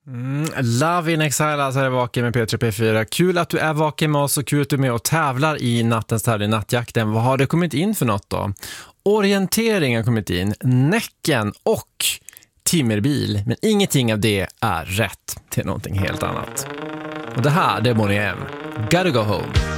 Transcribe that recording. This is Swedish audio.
Love in Exile, alltså är det vaken med P3 P4. Kul att du är vaken med oss och kul att du är med och tävlar i nattens tävling, Nattjakten. Vad har det kommit in för något då? Orientering har kommit in, Näcken och timmerbil. Men ingenting av det är rätt till någonting helt annat. Och det här, det är Bonnie M. Gotta go home.